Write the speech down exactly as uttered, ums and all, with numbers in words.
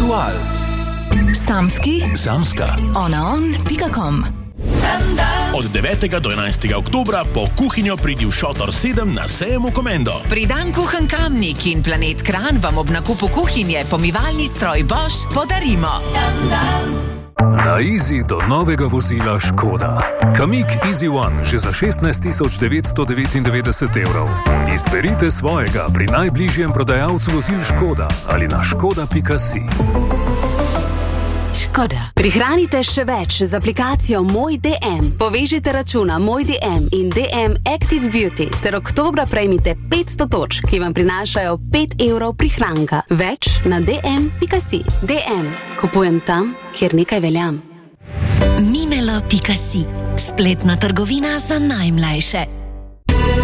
Ritual. Samski, Samska. onaon pika com. Od devetega do enajstega oktobra po kuhinjo pridi v Šotor sedem na sejem v Komendo. Pridan Kuchen Kamnik in Planet Kran vam ob nakupu kuhinje pomivalni stroj Bosch podarimo. Na Easy do novega vozila Škoda. Kamik Easy One že za šestnajst tisoč devetsto devetindevetdeset evrov. Izberite svojega pri najbližjem prodajalcu vozil Škoda ali na škoda pika si. Škoda. Prihranite še več z aplikacijo Moj D M. Povežite računa Moj D M in D M Active Beauty ter oktobra prejmite petsto točk, ki vam prinašajo pet evrov prihranka. Več na d m pika si. D M. Kupujem tam, kjer nekaj veljam. mimelo pika si. Spletna trgovina za najmlajše.